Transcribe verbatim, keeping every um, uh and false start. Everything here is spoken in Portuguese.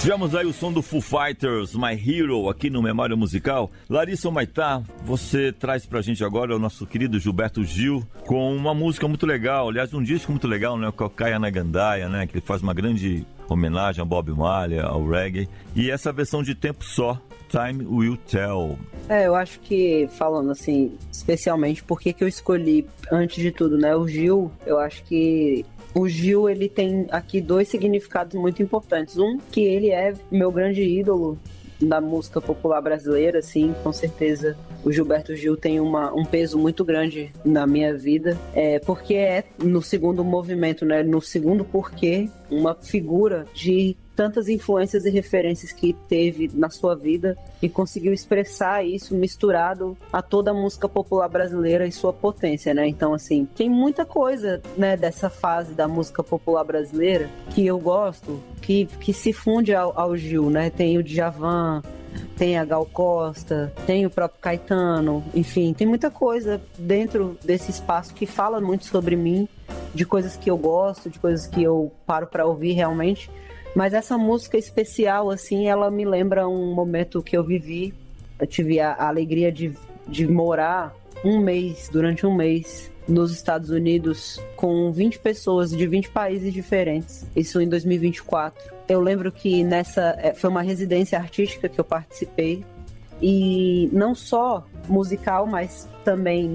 Tivemos aí o som do Foo Fighters, My Hero, aqui no Memória Musical. Larissa Humaitá, você traz pra gente agora o nosso querido Gilberto Gil com uma música muito legal, aliás, um disco muito legal, né? O Cocaia na Gandaia, né? Que faz uma grande homenagem a Bob Marley, ao reggae. E essa versão de Tempo Só, Time Will Tell. É, eu acho que, falando assim, especialmente, por que que eu escolhi, antes de tudo, né, o Gil, eu acho que o Gil, ele tem aqui dois significados muito importantes. Um, que ele é meu grande ídolo da música popular brasileira, assim, com certeza o Gilberto Gil tem uma, um peso muito grande na minha vida, é, porque é no segundo movimento, né, no segundo porquê, uma figura de tantas influências e referências que teve na sua vida e conseguiu expressar isso misturado a toda a música popular brasileira e sua potência, né? Então, assim, tem muita coisa, né, dessa fase da música popular brasileira que eu gosto, que, que se funde ao, ao Gil, né? Tem o Djavan, tem a Gal Costa, tem o próprio Caetano, enfim, tem muita coisa dentro desse espaço que fala muito sobre mim, de coisas que eu gosto, de coisas que eu paro pra ouvir realmente. Mas essa música especial, assim, ela me lembra um momento que eu vivi. Eu tive a, a alegria de, de morar um mês, durante um mês, nos Estados Unidos, com vinte pessoas de vinte países diferentes. Isso em dois mil e vinte e quatro. Eu lembro que nessa foi uma residência artística que eu participei. E não só musical, mas também